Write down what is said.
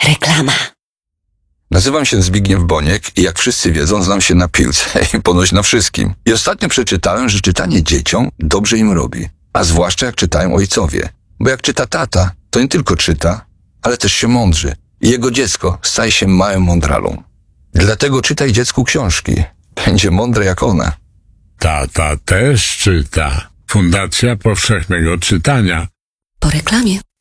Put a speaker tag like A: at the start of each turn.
A: Reklama.
B: Nazywam się Zbigniew Boniek i jak wszyscy wiedzą, znam się na piłce i ponoć na wszystkim. I ostatnio przeczytałem, że czytanie dzieciom dobrze im robi. A zwłaszcza jak czytają ojcowie. Bo jak czyta tata, to nie tylko czyta, ale też się mądrzy. I jego dziecko staje się małym mądralą. Dlatego czytaj dziecku książki. Będzie mądre jak one.
C: Tata też czyta. Fundacja Powszechnego Czytania.
A: Po reklamie.